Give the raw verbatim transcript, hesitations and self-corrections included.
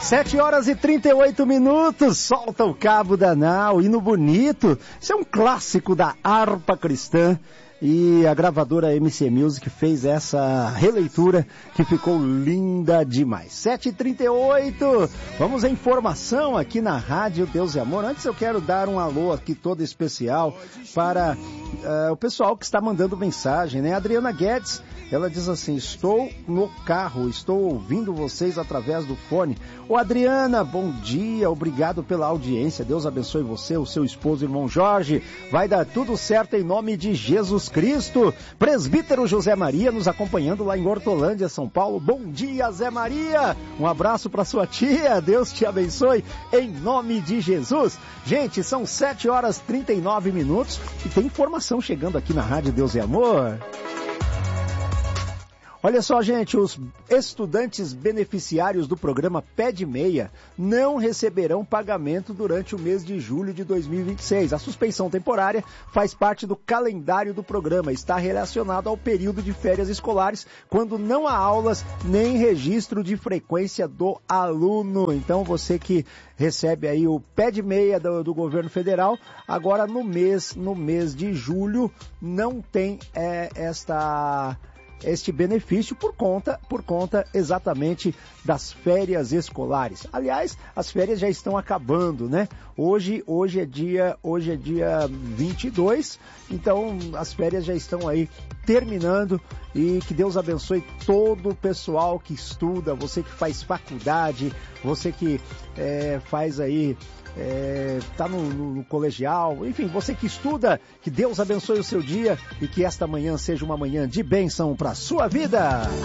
Sete horas e trinta e oito minutos, solta o cabo da nau, hino bonito. Isso é um clássico da harpa cristã. E a gravadora M C Music fez essa releitura que ficou linda demais. Sete e trinta e oito, vamos à informação aqui na Rádio Deus e Amor. Antes eu quero dar um alô aqui todo especial para uh, o pessoal que está mandando mensagem, né? A Adriana Guedes, ela diz assim: estou no carro, estou ouvindo vocês através do fone. Ô Adriana, bom dia, obrigado pela audiência, Deus abençoe você, o seu esposo, irmão Jorge, vai dar tudo certo em nome de Jesus Cristo. Presbítero José Maria nos acompanhando lá em Hortolândia, São Paulo. Bom dia, Zé Maria, um abraço para sua tia, Deus te abençoe em nome de Jesus. Gente, são sete horas e trinta e nove minutos e tem informação chegando aqui na Rádio Deus e Amor. Olha só, gente, os estudantes beneficiários do programa Pé de Meia não receberão pagamento durante o mês de julho de dois mil e vinte e seis. A suspensão temporária faz parte do calendário do programa, está relacionado ao período de férias escolares, quando não há aulas nem registro de frequência do aluno. Então, você que recebe aí o Pé de Meia do, do governo federal, agora no mês, no mês de julho não tem é, esta... este benefício por conta, por conta exatamente das férias escolares. Aliás, as férias já estão acabando, né? Hoje, hoje é dia, hoje é dia vinte e dois, então as férias já estão aí terminando e que Deus abençoe todo o pessoal que estuda, você que faz faculdade, você que é, faz aí É, tá no, no, no colegial, enfim, você que estuda, que Deus abençoe o seu dia e que esta manhã seja uma manhã de bênção para a sua vida.